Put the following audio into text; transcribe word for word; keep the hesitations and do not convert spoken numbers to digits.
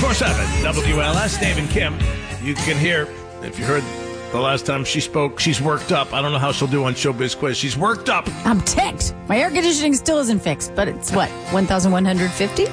ninety-four point seven W L S, Dave and Kim. You can hear, if you heard the last time she spoke, she's worked up. I don't know how she'll do on Showbiz Quiz. She's worked up. I'm ticked. My air conditioning still isn't fixed, but it's what, one thousand one hundred fifty?